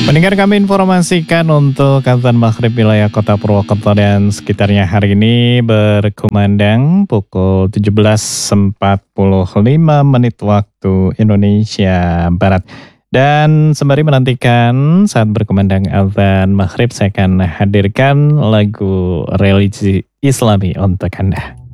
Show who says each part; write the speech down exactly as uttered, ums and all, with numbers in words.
Speaker 1: Pendengar, kami informasikan untuk azan maghrib wilayah kota Purwokerto dan sekitarnya hari ini berkumandang pukul tujuh belas empat puluh lima menit waktu Indonesia Barat. Dan sembari menantikan saat berkumandang azan maghrib, saya akan hadirkan lagu religi Islami untuk Anda.